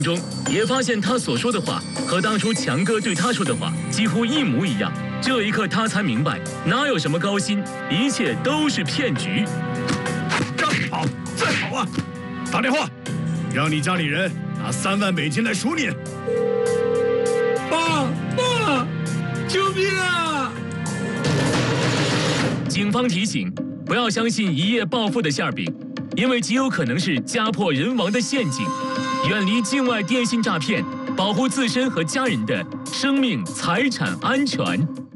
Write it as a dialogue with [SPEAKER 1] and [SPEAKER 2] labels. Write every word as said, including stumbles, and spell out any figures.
[SPEAKER 1] 中也发现他所说的话和当初强哥对他说的话几乎一模一样。这一刻他才明白，哪有什么高薪，一切都是骗局。
[SPEAKER 2] 这跑，再跑啊！打电话，让你家里人拿三万美金来赎你。
[SPEAKER 3] 爸爸，救命啊！
[SPEAKER 1] 警方提醒，不要相信一夜暴富的馅饼，因为极有可能是家破人亡的陷阱。远离境外电信诈骗，保护自身和家人的生命财产安全。